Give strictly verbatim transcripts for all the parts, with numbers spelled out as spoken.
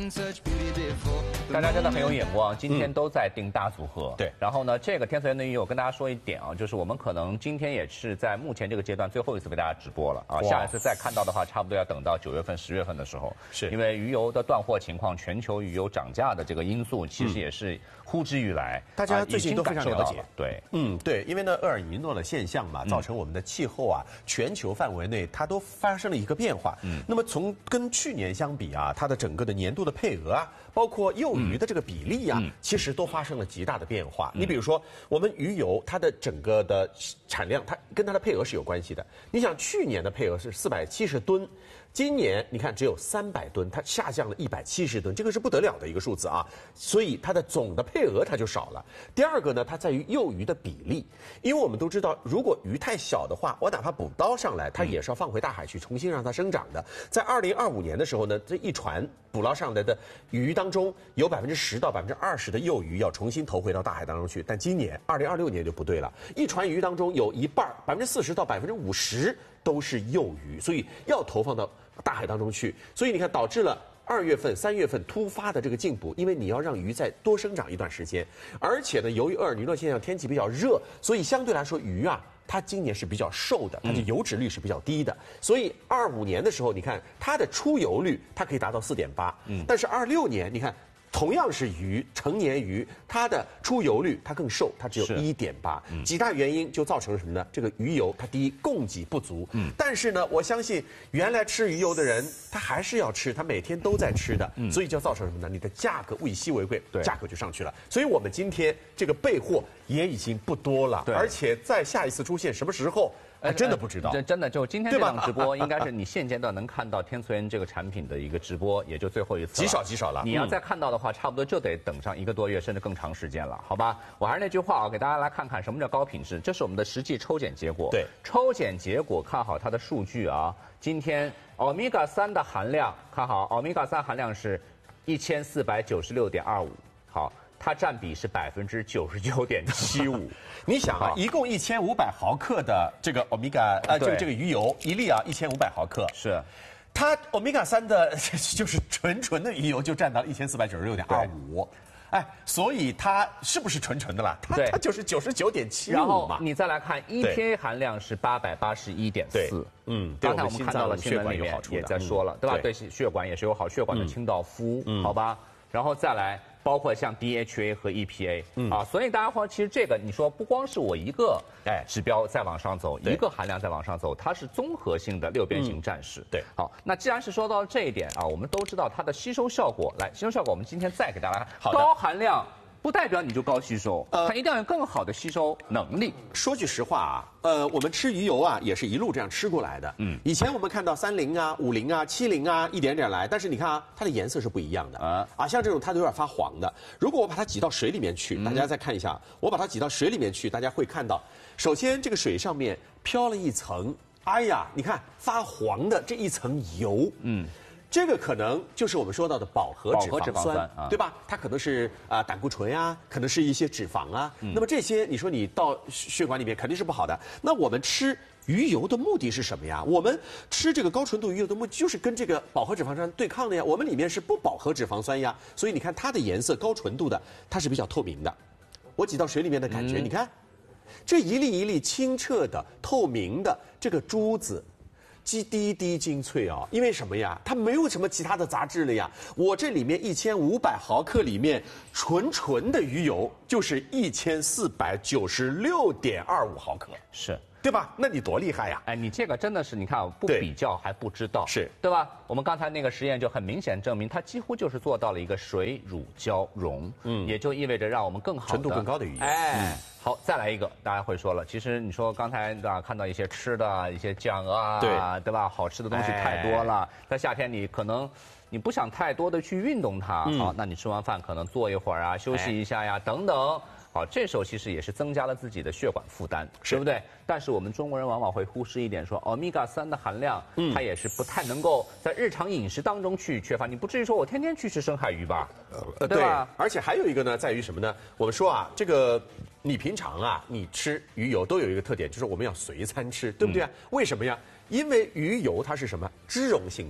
大家真的很有眼光，今天都在定大组合。 对， 然后呢，这个天赐园的鱼友跟大家说一点啊，就是我们可能今天也是在目前这个阶段最后一次为大家直播了啊，下一次再看到的话，差不多要等到九月份、十月份的时候。 是因为鱼油的断货情况，全球鱼油涨价的这个因素，其实也是呼之欲来， 大家最近都非常了解。 对， 嗯，对，因为呢，厄尔尼诺的现象嘛，造成我们的气候啊，全球范围内它都发生了一个变化。嗯，那么从跟去年相比啊，它的整个的年度的配额啊，包括幼鱼的这个比例啊，嗯、其实都发生了极大的变化。嗯、你比如说，我们鱼油它的整个的产量，它跟它的配额是有关系的。你想，去年的配额是四百七十吨。今年你看只有三百吨，它下降了一百七十吨，这个是不得了的一个数字啊！所以它的总的配额它就少了。第二个呢，它在于幼鱼的比例，因为我们都知道，如果鱼太小的话，我哪怕捕刀上来，它也是要放回大海去重新让它生长的。在二零二五年的时候呢，这一船捕捞上来的鱼当中，有百分之十到百分之二十的幼鱼要重新投回到大海当中去。但今年二零二六年就不对了，一船鱼当中有一半百分之四十到百分之五十都是幼鱼，所以要投放到大海当中去，所以你看导致了二月份、三月份突发的这个禁捕，因为你要让鱼再多生长一段时间，而且呢，由于厄尔尼诺现象天气比较热，所以相对来说鱼啊，它今年是比较瘦的，它的油脂率是比较低的，所以二五年的时候，你看它的出油率它可以达到四点八，嗯，但是二六年你看。同样是鱼，成年鱼，它的出油率它更瘦，它只有一点八。几大原因就造成了什么呢？这个鱼油它第一供给不足，嗯，但是呢，我相信原来吃鱼油的人，他还是要吃，他每天都在吃的，嗯，所以就造成什么呢？你的价格物以稀为贵，对，价格就上去了。所以我们今天这个备货也已经不多了，而且在下一次出现什么时候？还真的不知道， 这真的就今天这档直播，应该是你现阶段能看到天赐园这个产品的一个直播，也就最后一次， 极少极少了。 你要再看到的话，差不多就得等上一个多月，甚至更长时间了，好吧？我还是那句话啊，给大家来看看什么叫高品质，这是我们的实际抽检结果。 对， 抽检结果看好它的数据啊，今天欧米伽三的含量看好，欧米伽三含量是一千四百九十六点二五，好。它占比是百分之九十九点七五， 你想啊，一共一千五百毫克的这个欧米伽呃，就这个鱼油一粒啊，一千五百毫克是， 它欧米伽三的就是纯纯的鱼油就占到一千四百九十六点二五，哎，所以它是不是纯纯的啦？它它就是九十九点七五嘛。 然后你再来看 E P A 含量是八百八十一点四， 嗯， 刚才我们看到了新闻里面也在说了，对吧？对血管也是有好，血管的清道夫，好吧？然后再来。包括像 D H A 和 E P A，嗯啊，所以大家说，其实这个你说不光是我一个哎指标在往上走，一个含量在往上走，它是综合性的六边形战士。 对， 好，那既然是说到这一点啊，我们都知道它的吸收效果，来吸收效果，我们今天再给大家看，高含量。不代表你就高吸收，呃，它一定要有更好的吸收能力。 说句实话啊，呃，我们吃鱼油啊，也是一路这样吃过来的。嗯，以前我们看到三零啊、五零啊、七零啊，一点点来，但是你看啊，它的颜色是不一样的啊啊，像这种它都有点发黄的。如果我把它挤到水里面去，嗯、大家再看一下，我把它挤到水里面去，大家会看到，首先这个水上面飘了一层，哎呀，你看发黄的这一层油，嗯。这个可能就是我们说到的饱和脂肪酸，肪酸啊、对吧？它可能是啊、呃、胆固醇啊，可能是一些脂肪啊。嗯、那么这些你说你到血管里面肯定是不好的。那我们吃鱼油的目的是什么呀？我们吃这个高纯度鱼油的目的就是跟这个饱和脂肪酸对抗的呀。我们里面是不饱和脂肪酸呀，所以你看它的颜色高纯度的，它是比较透明的。我挤到水里面的感觉，嗯、你看，这一粒一粒清澈的、透明的这个珠子。滴滴滴精粹啊！因为什么呀？它没有什么其他的杂质了呀。我这里面一千五百毫克里面纯纯的鱼油就是一千四百九十六点二五毫克， 是对吧？那你多厉害呀！ 哎，你这个真的是你看不比较还不知道， 是对吧？我们刚才那个实验就很明显证明，它几乎就是做到了一个水乳交融，嗯，也就意味着让我们更好的纯度更高的鱼油， 哎。嗯好，再来一个，大家会说了，其实你说刚才啊看到一些吃的一些酱啊， 对对吧？好吃的东西太多了，哎、在夏天你可能你不想太多的去运动它，嗯、好，那你吃完饭可能坐一会儿啊，休息一下呀，哎、等等。好，这时候其实也是增加了自己的血管负担，对不对？但是我们中国人往往会忽视一点，说欧米伽三的含量，嗯，它也是不太能够在日常饮食当中去缺乏。你不至于说我天天去吃深海鱼吧？呃，对吧？ 而且还有一个呢，在于什么呢？我们说啊，这个你平常啊，你吃鱼油都有一个特点，就是我们要随餐吃，对不对啊？嗯、为什么呀？因为鱼油它是什么？脂溶性的。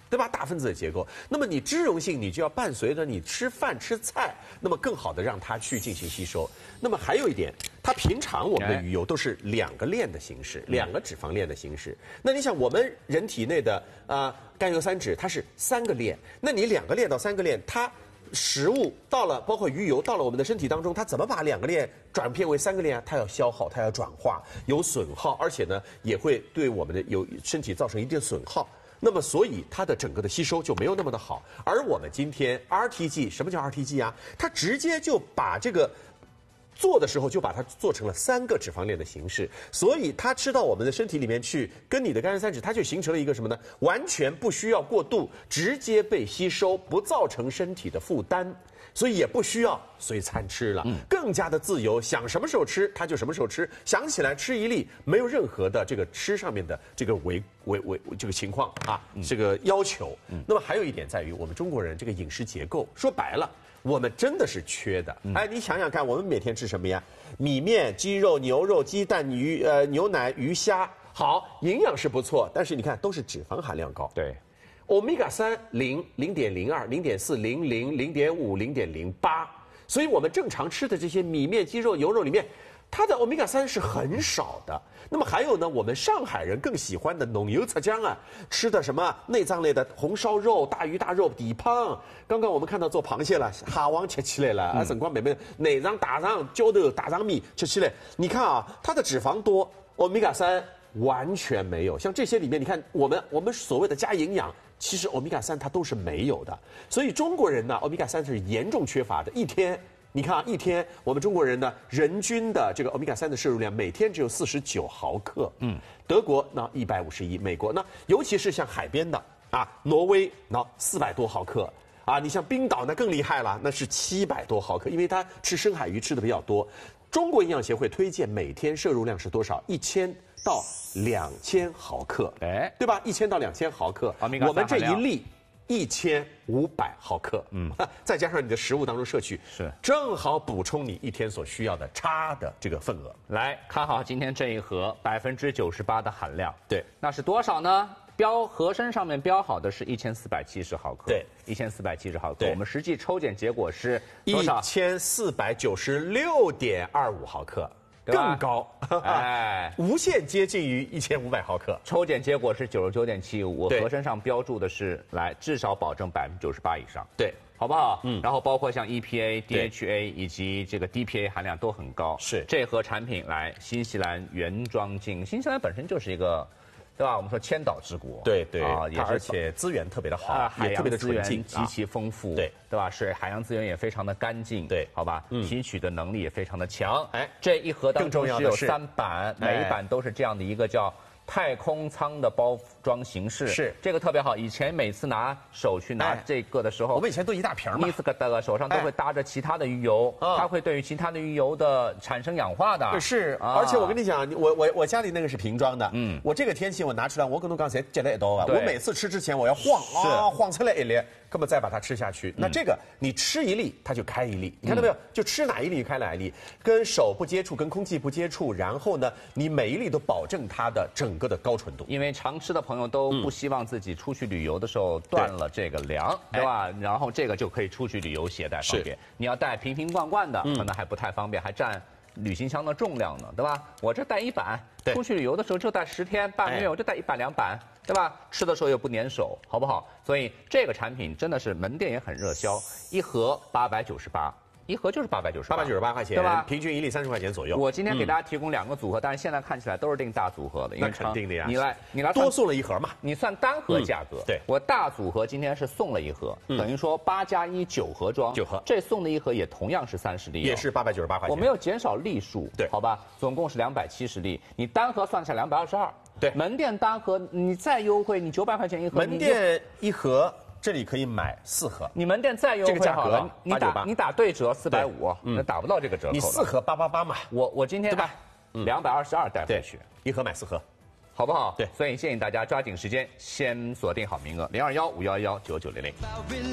对吧？大分子的结构。那么你脂溶性，你就要伴随着你吃饭吃菜，那么更好的让它去进行吸收。那么还有一点，它平常我们的鱼油都是两个链的形式，两个脂肪链的形式。那你想，我们人体内的啊、呃、甘油三酯它是三个链，那你两个链到三个链，它食物到了，包括鱼油到了我们的身体当中，它怎么把两个链转变为三个链啊？它要消耗，它要转化，有损耗，而且呢也会对我们的有身体造成一定损耗。那么，所以它的整个的吸收就没有那么的好。而我们今天 R T G， 什么叫 R T G 啊？它直接就把这个做的时候就把它做成了三个脂肪链的形式，所以它吃到我们的身体里面去，跟你的甘油三酯，它就形成了一个什么呢？完全不需要过渡，直接被吸收，不造成身体的负担。所以也不需要随餐吃了，嗯、更加的自由，想什么时候吃它就什么时候吃，想起来吃一粒，没有任何的这个吃上面的这个违违违这个情况啊，嗯、这个要求。嗯、那么还有一点在于，我们中国人这个饮食结构，说白了，我们真的是缺的。嗯、哎，你想想看，我们每天吃什么呀？米面、鸡肉、牛肉、鸡蛋、鱼呃牛奶、鱼虾，好，营养是不错，但是你看都是脂肪含量高。 对。 欧米伽三零、零点零二、零点四、零零、零点五、零点零八，所以我们正常吃的这些米面、鸡肉、牛肉里面，它的欧米伽三是很少的。那么还有呢，我们上海人更喜欢的浓油赤酱啊，吃的什么内脏类的红烧肉、大鱼大肉、底胖。刚刚我们看到做螃蟹了，虾王吃起来了，啊，辰光妹妹内脏、大肠、浇头、大肠米吃起来，你看啊，它的脂肪多，欧米伽三完全没有。像这些里面，你看我们我们所谓的加营养。其实欧米伽三它都是没有的，所以中国人呢，欧米伽三是严重缺乏的。一天，你看啊，一天我们中国人呢，人均的这个欧米伽三的摄入量每天只有四十九毫克。嗯，德国那一百五十一，美国那尤其是像海边的啊，挪威那四百多毫克啊，你像冰岛那更厉害了，那是七百多毫克，因为它吃深海鱼吃的比较多。中国营养协会推荐每天摄入量是多少？一千到两千毫克，哎，对吧？一千到两千毫克，我们这一粒一千五百毫克，嗯，再加上你的食物当中摄取， 是正好补充你一天所需要的差的这个份额。 来看好今天这一盒百分之九十八的含量， 对， 那是多少呢？标盒身上面标好的是一千四百七十毫克， 对， 一千四百七十毫克。我们实际抽检结果是一千四百九十六点二五毫克。更高，哎，无限接近于一千五百毫克。 抽检结果是九十九点七五，我盒身上标注的是来至少保证百分之九十八以上， 对， 好不好？嗯，然后包括像 E P A、D H A 以及这个 D P A 含量都很高。 是这盒产品来新西兰原装进，新西兰本身就是一个。对吧？我们说千岛之国， 对对啊， 也而且资源特别的好，啊、 海洋资源极其丰富， 对对吧？水海洋资源也非常的干净， 对， 好吧？ 嗯， 提取的能力也非常的强。哎，这一盒当中只有三版，每一版都是这样的一个叫太空舱的包装形式， 是这个特别好。以前每次拿手去拿这个的时候， 我们以前都一大瓶嘛， 一次个的手上都会搭着其他的鱼油，它会对于其他的鱼油的产生氧化的。 是，而且我跟你讲，我我我家里那个是瓶装的，嗯，我这个天气我拿出来，我可能刚才接了一刀啊，我每次吃之前我要晃啊，晃出来一粒。那么再把它吃下去，那这个你吃一粒它就开一粒，你看到没有？就吃哪一粒开哪一粒，跟手不接触，跟空气不接触，然后呢，你每一粒都保证它的整个的高纯度。 因为常吃的朋友都不希望自己出去旅游的时候断了这个粮，对吧？然后这个就可以出去旅游携带方便。你要带瓶瓶罐罐的，可能还不太方便，还占旅行箱的重量呢，对吧？我这带一板，出去旅游的时候就带十天半个月，我就带一板两板。对吧？吃的时候又不粘手，好不好？所以这个产品真的是门店也很热销，一盒八百九十八，一盒就是八百九十八， 八百九十八块钱， 对吧？ 平均一粒三十块钱左右。 我今天给大家提供两个组合，但是现在看起来都是定大组合的，因为那肯定的呀。 你来，你来多送了一盒嘛？ 你算单盒价格， 对， 我大组合今天是送了一盒，等于说八加一九盒装， 九盒， 这送的一盒也同样是三十粒， 也是八百九十八块钱。 我没有减少粒数， 对， 好吧，总共是两百七十粒，你单盒算下两百二十二。 对， 门店单盒你再优惠，你九百块钱一盒。 门店一盒这里可以买四盒。 你门店再优惠这个价格， 你打你打对折四百五，那打不到这个折扣。 你四盒八八八嘛。 我我今天对吧？ 两百二十二带回去， 一盒买四盒， 好不好？ 对， 所以建议大家抓紧时间，先锁定好名额零二幺五幺幺九九零零。